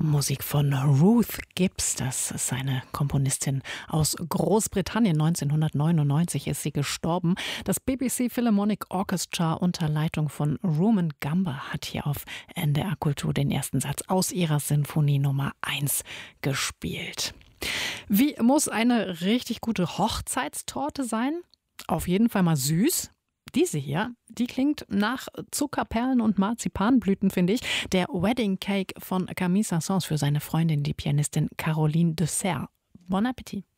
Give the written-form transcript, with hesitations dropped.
Musik von Ruth Gibbs, das ist eine Komponistin aus Großbritannien. 1999 ist sie gestorben. Das BBC Philharmonic Orchestra unter Leitung von Rumen Gamba hat hier auf NDR Kultur den ersten Satz aus ihrer Sinfonie Nummer 1 gespielt. Wie muss eine richtig gute Hochzeitstorte sein? Auf jeden Fall mal süß. Diese hier, die klingt nach Zuckerperlen und Marzipanblüten, finde ich. Der Wedding Cake von Camille Saint-Saëns für seine Freundin, die Pianistin Caroline Dessert. Bon Appetit.